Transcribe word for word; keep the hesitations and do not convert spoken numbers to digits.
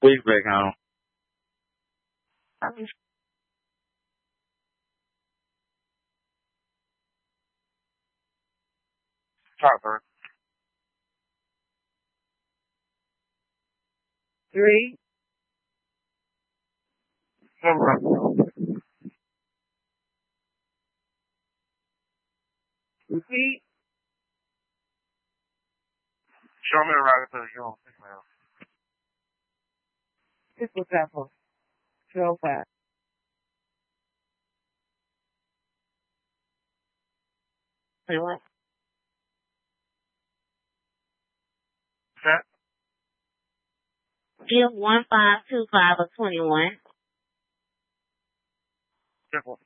We back home. I mean, Talk, bro. three, Come on. repeat, Show me the right to you on female. this was that for twelve five. Hey, what? That? Give one five two five or twenty one. That one.